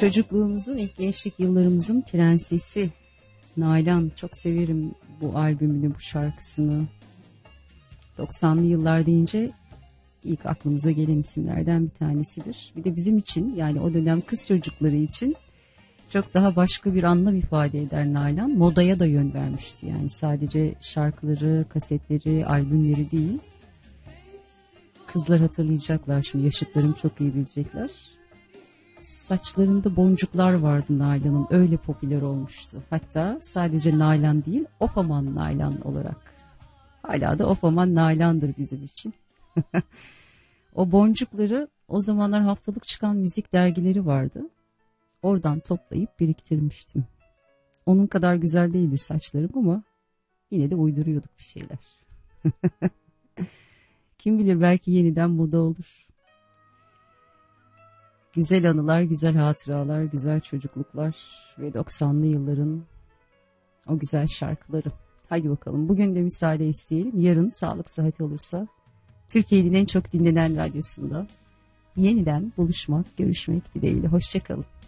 Çocukluğumuzun, ilk gençlik yıllarımızın prensesi Nalan. Çok severim bu albümünü, bu şarkısını. 90'lı yıllar deyince ilk aklımıza gelen isimlerden bir tanesidir. Bir de bizim için, yani o dönem kız çocukları için çok daha başka bir anlam ifade eder Nalan. Modaya da yön vermişti. Yani sadece şarkıları, kasetleri, albümleri değil. Kızlar hatırlayacaklar şimdi, yaşıtlarım çok iyi bilecekler. Saçlarında boncuklar vardı Nalan'ın, öyle popüler olmuştu. Hatta sadece Nalan değil, Ofaman Nalan olarak. Hala da Ofaman Nalan'dır bizim için. O boncukları o zamanlar haftalık çıkan müzik dergileri vardı. Oradan toplayıp biriktirmiştim. Onun kadar güzel değildi saçlarım ama yine de uyduruyorduk bir şeyler. Kim bilir, belki yeniden moda olur. Güzel anılar, güzel hatıralar, güzel çocukluklar ve 90'lı yılların o güzel şarkıları. Haydi bakalım, bugün de müsaade isteyelim. Yarın sağlık sıhhat olursa Türkiye'nin en çok dinlenen radyosunda yeniden buluşmak, görüşmek dileğiyle. Hoşça kalın.